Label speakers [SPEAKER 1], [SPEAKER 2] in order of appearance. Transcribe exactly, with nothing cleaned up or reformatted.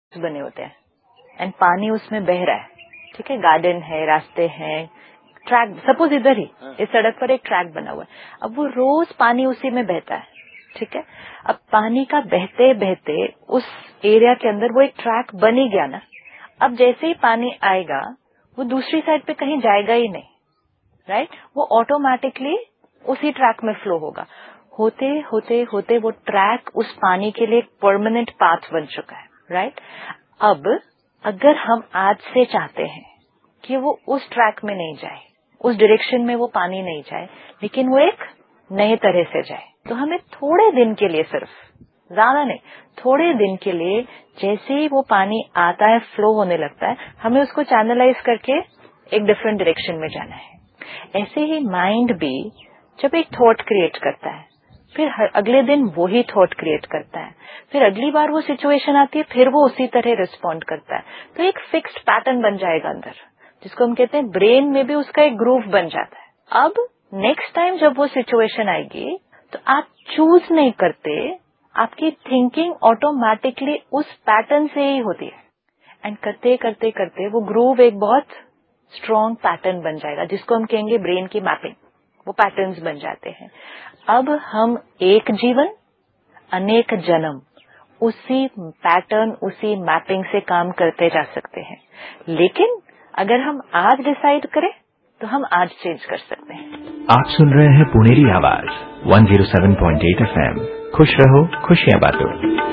[SPEAKER 1] बने होते हैं एंड पानी उसमें बह रहा है, ठीक है, गार्डन है, रास्ते हैं, ट्रैक, सपोज इधर ही इस सड़क पर एक ट्रैक बना हुआ है, अब वो रोज पानी उसी में बहता है, ठीक है। अब पानी का बहते बहते उस एरिया के अंदर वो एक ट्रैक बन ही गया ना, अब जैसे ही पानी आएगा वो दूसरी साइड पे कहीं जाएगा ही नहीं, राइट, वो ऑटोमेटिकली उसी ट्रैक में फ्लो होगा। होते होते होते वो ट्रैक उस पानी के लिए एक परमानेंट पाथ बन चुका है, राइट। अब अगर हम आज से चाहते हैं कि वो उस ट्रैक में नहीं जाए, उस डायरेक्शन में वो पानी नहीं जाए, लेकिन वो एक नए तरह से जाए, तो हमें थोड़े दिन के लिए, सिर्फ ज्यादा नहीं, थोड़े दिन के लिए जैसे ही वो पानी आता है, फ्लो होने लगता है, हमें उसको चैनलाइज करके एक डिफरेंट डायरेक्शन में जाना है। ऐसे ही माइंड भी जब एक थॉट क्रिएट करता है, फिर हर अगले दिन वो ही थॉट क्रिएट करता है, फिर अगली बार वो सिचुएशन आती है, फिर वो उसी तरह रिस्पॉन्ड करता है, तो एक फिक्स्ड पैटर्न बन जाएगा अंदर, जिसको हम कहते हैं ब्रेन में भी उसका एक ग्रूव बन जाता है। अब नेक्स्ट टाइम जब वो सिचुएशन आएगी तो आप चूज नहीं करते, आपकी थिंकिंग ऑटोमेटिकली उस पैटर्न से ही होती है, एंड करते करते करते वो ग्रूव एक बहुत स्ट्रॉन्ग पैटर्न बन जाएगा, जिसको हम कहेंगे ब्रेन की मैपिंग, वो पैटर्न्स बन जाते हैं। अब हम एक जीवन अनेक जन्म उसी पैटर्न, उसी मैपिंग से काम करते जा सकते हैं, लेकिन अगर हम आज डिसाइड करें तो हम आज चेंज कर सकते हैं।
[SPEAKER 2] आप सुन रहे हैं पुनेरी आवाज one zero seven point eight F M. खुश रहो, खुशियां बांटो।